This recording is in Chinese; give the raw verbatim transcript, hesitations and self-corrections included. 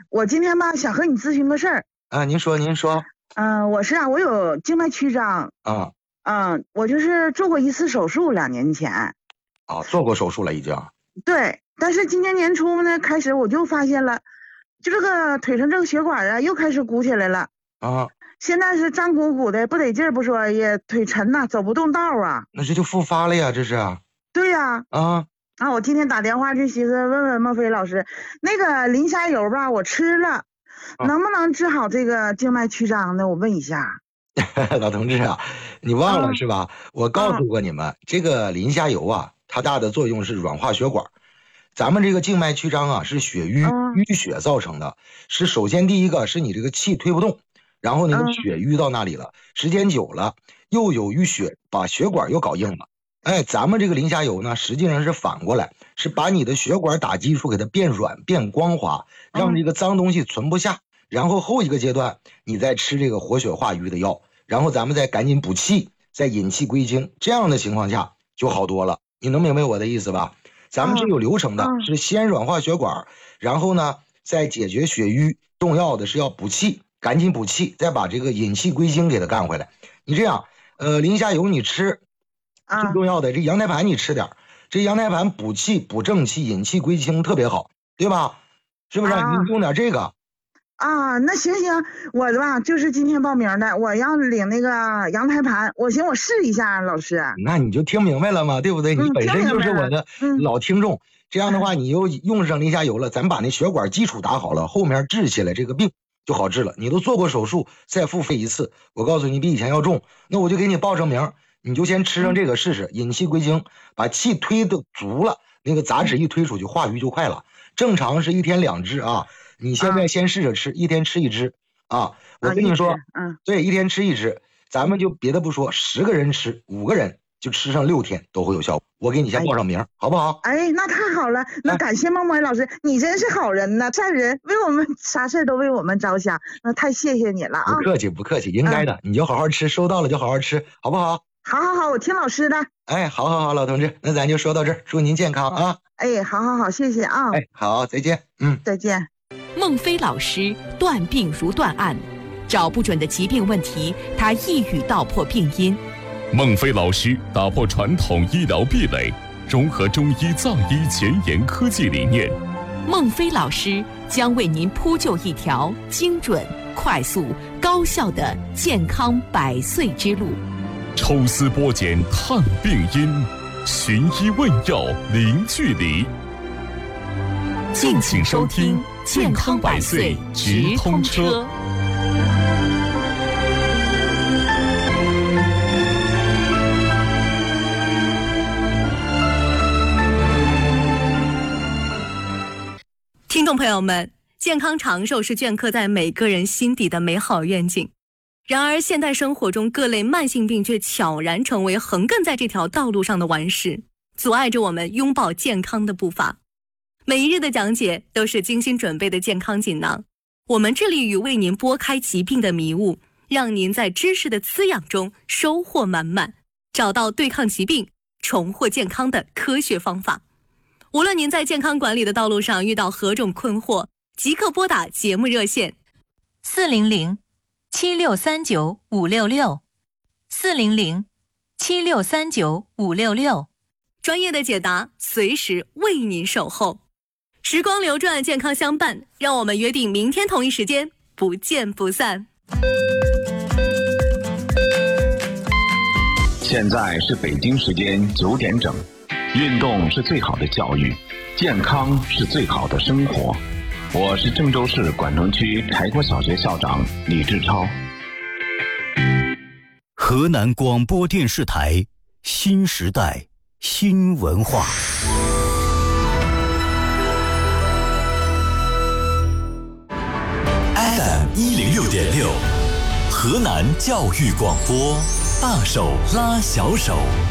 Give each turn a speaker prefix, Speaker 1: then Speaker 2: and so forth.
Speaker 1: 我今天吧想和你咨询个事儿。
Speaker 2: 啊，您说您说。
Speaker 1: 嗯、呃，我是啊，我有静脉曲张。
Speaker 2: 啊。
Speaker 1: 嗯，我就是做过一次手术，两年前。
Speaker 2: 哦，做过手术了已经。
Speaker 1: 对，但是今年年初呢，开始我就发现了，就这个腿上这个血管啊，又开始鼓起来了。
Speaker 2: 啊。
Speaker 1: 现在是胀鼓鼓的，不得劲儿不说，也腿沉呐、啊，走不动道啊。
Speaker 2: 那这就复发了呀，这是。
Speaker 1: 对呀。
Speaker 2: 啊。啊，
Speaker 1: 啊，我今天打电话就寻思问问孟非老师，那个磷虾油吧，我吃了，能不能治好这个静脉曲张呢？我问一下。
Speaker 2: 老同志啊，你忘了、啊、是吧？我告诉过你们，啊、这个磷虾油啊，它大的作用是软化血管。咱们这个静脉曲张啊，是血瘀、啊、淤血造成的。是首先第一个是你这个气推不动，然后那个血淤到那里了，啊、时间久了又有淤血，把血管又搞硬了。哎，咱们这个磷虾油呢，实际上是反过来，是把你的血管打基础给它变软、变光滑，让这个脏东西存不下。啊、然后后一个阶段，你再吃这个活血化瘀的药。然后咱们再赶紧补气，再引气归经，这样的情况下就好多了。你能明白我的意思吧？咱们是有流程的，嗯、是先软化血管，然后呢再解决血瘀，重要的是要补气，赶紧补气，再把这个引气归经给它干回来。你这样，呃，磷虾油你吃，最重要的这羊胎盘你吃点，这羊胎盘补气、补正气、引气归经特别好，对吧？是不是？啊、你用点这个。
Speaker 1: 啊，那行行，我吧就是今天报名的，我要领那个羊胎盘，我行，我试一下，老师。
Speaker 2: 那你就听明白了吗？对不对？你本身就是我的老听众，嗯、这样的话你又用上磷虾油了，咱把那血管基础打好了，后面治起来这个病就好治了。你都做过手术，再付费一次，我告诉你比以前要重，那我就给你报上名，你就先吃上这个试试，引气归经，把气推的足了，那个杂质一推出去，化瘀就快了。正常是一天两支啊。你现在先试着吃，啊、一天吃一支啊！我跟你说，嗯、啊，对，一天吃一支，咱们就别的不说，十个人吃，五个人就吃上六天都会有效果。我给你先报上名，哎、好不好？
Speaker 1: 哎，那太好了，那感谢孟孟老师，你真是好人呐，善人，为我们啥事都为我们着想，那太谢谢你了啊！
Speaker 2: 不客气，不客气，应该的，嗯、你就好好吃，收到了就好好吃，好不好？
Speaker 1: 好好好，我听老师的。
Speaker 2: 哎，好好好，老同志，那咱就说到这儿，祝您健康啊！
Speaker 1: 哎，好好好，谢谢啊！
Speaker 2: 哎，好，再见，嗯，
Speaker 1: 再见。
Speaker 3: 孟非老师断病如断案，找不准的疾病问题，他一语道破病因。
Speaker 4: 孟非老师打破传统医疗壁垒，融合中医藏医前沿科技理念。
Speaker 3: 孟非老师将为您铺就一条精准、快速、高效的健康百岁之路。
Speaker 4: 抽丝剥茧探病因，寻医问药零距离。
Speaker 3: 敬请收听健康百岁直通车。
Speaker 5: 听众朋友们，健康长寿是镌刻在每个人心底的美好愿景。然而现代生活中各类慢性病却悄然成为横亘在这条道路上的顽石，阻碍着我们拥抱健康的步伐。每一日的讲解都是精心准备的健康锦囊，我们致力于为您拨开疾病的迷雾，让您在知识的滋养中收获满满，找到对抗疾病、重获健康的科学方法。无论您在健康管理的道路上遇到何种困惑，即刻拨打节目热线
Speaker 6: 四零零七六三九五六六四零零七六三九五六六，
Speaker 5: 专业的解答随时为您守候。时光流转，健康相伴，让我们约定明天同一时间不见不散。
Speaker 7: 现在是北京时间九点整。运动是最好的教育，健康是最好的生活。我是郑州市管城区柴国小学校长李志超。
Speaker 8: 河南广播电视台新时代新文化。F M 一零六点六，河南教育广播，大手拉小手。